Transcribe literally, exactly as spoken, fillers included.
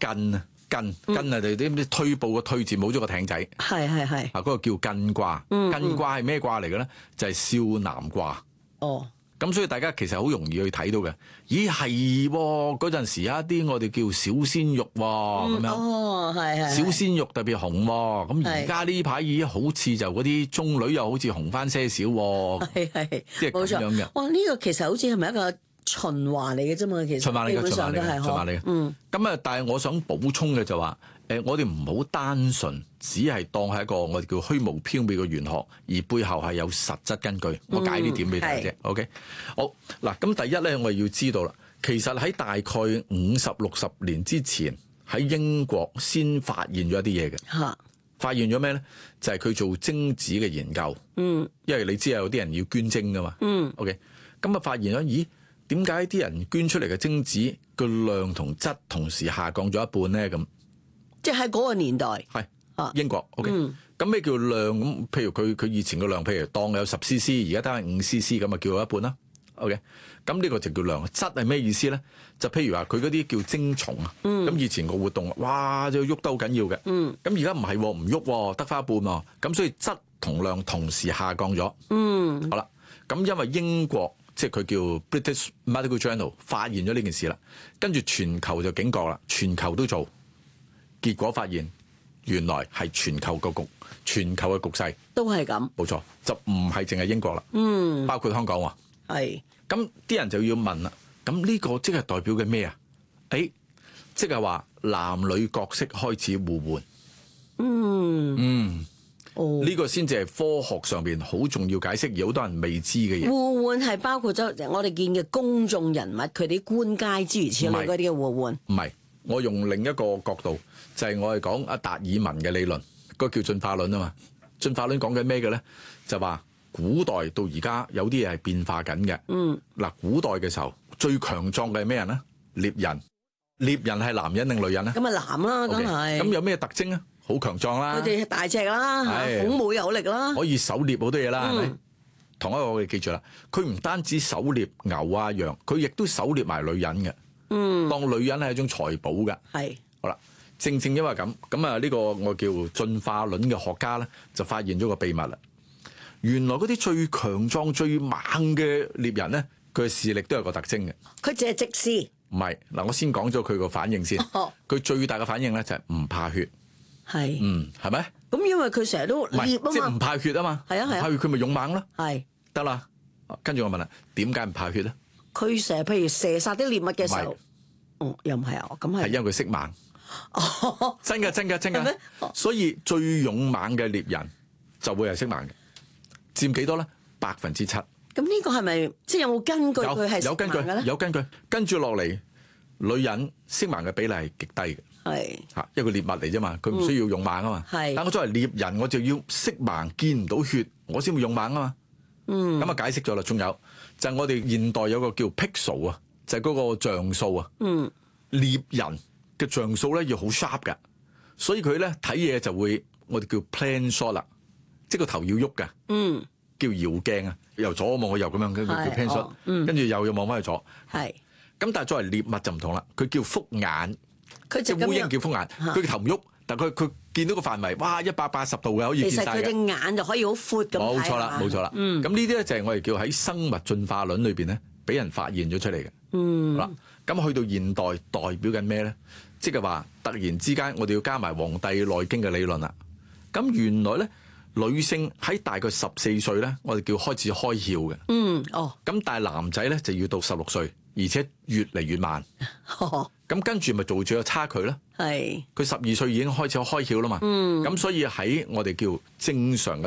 艮啊，艮艮啊，就啲推步個推字冇咗個艇仔， 係係係啊嗰、嗰個叫艮卦。 嗯艮卦係咩卦嚟嘅咧？就係、係、少男卦。 哦。 咁所以大家其實好容易去睇到嘅，咦係嗰陣時有一啲我哋叫小鮮肉喎，咁、嗯、樣， 哦係係， 小鮮肉特別紅喎，咁而家呢排咦好似就嗰啲中女又好似紅翻些少喎， 係係， 即係咁樣嘅。 哇！呢、呢個其實好似係咪一個循環嚟嘅啫嘛？其實循環嚟嘅，循環嚟嘅，循環嚟嘅。嗯。咁啊，但係我想補充嘅就話，誒，我哋唔好單純只係當係一個我哋叫虛無縹緲嘅玄學，而背後係有實質根據。我解呢點俾你睇啫。OK，好嗱，咁第一咧，我要知道啦，其實喺大概五十六十年之前，喺英國先發現咗一啲嘢嘅。嚇！發現咗咩咧？就係佢做精子嘅研究。嗯。因為你知有啲人要捐精噶嘛。嗯。OK，咁啊發現咗，咦？點解啲人捐出嚟嘅精子個量同質同時下降咗一半咧？咁即係喺嗰個年代係啊，英國 OK。咁咩叫量？咁譬如佢佢以前個量，譬如當有十 C C，而家得係五 C C，咁啊叫咗一半啦。OK。咁呢個就叫量。質係咩意思咧？就譬如話佢嗰啲叫精蟲啊。咁、嗯、以前個活動，哇就喐得好緊要嘅。嗯。咁而家唔係，唔喐，得翻一半喎。咁所以質同量同時下降咗。嗯。好啦，咁因為英國。即係佢叫 British Medical Journal 發現咗呢件事啦，跟住全球就警覺啦，全球都做，結果發現原來係全球個局，全球嘅局勢都係咁， 冇錯，就唔係淨係英國啦，嗯，包括香港喎， 係， 咁啲人就要問啦，咁呢個即係代表嘅咩啊？誒，即係話男女角色開始互換，嗯嗯。呢、哦這個先至係科學上邊好重要解釋，而好多人未知嘅嘢。 互換係包括咗我哋見嘅公眾人物，佢哋官階諸如此類嗰啲嘅互換。唔係， 我用另一個角度，就係、是、我係講阿達爾文嘅理論，嗰個叫進化論啊嘛。進化論講緊咩嘅咧？就話古代到而家有啲嘢係變化緊嘅。嗯，嗱，古代嘅時候最強壯嘅係咩人咧？獵人，獵人係男人定女人咧？ 咁啊男啦，梗係。 咁有咩特徵啊？好強壯啦， 佢哋大隻啦，孔武有力啦， 可以狩獵好多嘢啦，係、嗯、咪？同一個我哋記住啦，佢唔單止狩獵牛啊羊，佢亦都狩獵埋女人嘅。嗯，當女人係一種財寶嘅。係，好啦，正正因為咁，咁啊呢個我叫進化論嘅學家咧，就發現咗個秘密啦。原來嗰啲最強壯、最猛嘅獵人咧，佢嘅視力都有個特徵嘅。 佢淨係直視。唔係，嗱我先講咗佢個反應先。佢、哦、最大嘅反應咧就係唔怕血。係，嗯，係咪？咁因為佢成日都獵啊嘛，即係唔怕血啊嘛。係啊係啊，怕血佢咪勇猛咯。係，得啦。跟住我問啦，點解唔怕血咧？佢成日譬如射殺啲獵物嘅時候，哦，又唔係啊？咁係係因為佢識猛。哦，真㗎真㗎真㗎。所以最勇猛嘅獵人就會係識猛嘅，佔幾多咧？百分之七。咁呢個係咪即係有冇根據？佢係有根據嘅咧？有根據。跟住落嚟，女人識猛嘅比例係極低嘅。係嚇，一個獵物嚟啫嘛，佢唔需要勇猛啊嘛。係、嗯，但我作為獵人，我就要色盲，見唔到血，我先會勇猛啊嘛。嗯，咁啊解釋咗啦。仲有就係、是、我哋現代有個叫 pixel 啊，就係嗰個像素啊。嗯，獵人嘅像素咧要好 sharp 㗎，所以佢咧睇嘢就會我哋叫 plan shot 啦，即係個頭要喐㗎。嗯，叫搖鏡啊，由左望去右咁樣，佢叫 plan shot。哦、嗯，跟住右又望翻去左。係，咁但係作為獵物就唔同啦，佢叫複眼。佢隻烏蠅叫複眼，佢頭唔喐，但係佢佢見到個範圍，哇一百八十度嘅可以見晒嘅。其實佢隻眼就可以好闊咁睇。冇錯啦，冇錯啦。嗯，咁呢啲咧就係我哋叫喺生物進化論裏邊咧，俾人發現咗出嚟嘅。嗯，好啦，咁去到現代代表緊咩咧？即係話突然之間，我哋要加埋《黃帝內經》嘅理論啦。咁原來咧，女性喺大概十四歲咧，我哋叫開始開竅嘅。嗯，哦。咁但係男仔咧就要到十六歲，而且越嚟越慢。哦。咁跟住咪做住個差距咧？係佢十二歲已經開始開竅啦嘛。嗯，咁所以喺我哋叫正常嘅